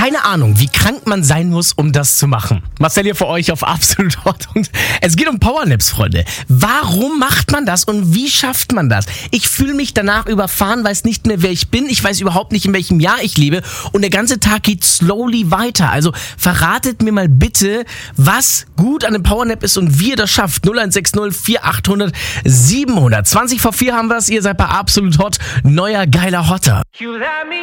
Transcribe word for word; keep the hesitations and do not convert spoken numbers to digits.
keine Ahnung, wie krank man sein muss, um das zu machen. Marcel hier für euch auf Absolut Hot. Und es geht um Powernaps, Freunde. Warum macht man das und wie schafft man das? Ich fühle mich danach überfahren, weiß nicht mehr, wer ich bin. Ich weiß überhaupt nicht, in welchem Jahr ich lebe. Und der ganze Tag geht slowly weiter. Also verratet mir mal bitte, was gut an einem Powernap ist und wie ihr das schafft. null eins sechs null vier acht null null sieben null null. zwanzig vor vier haben wir es. Ihr seid bei Absolut Hot. Neuer geiler Hotter.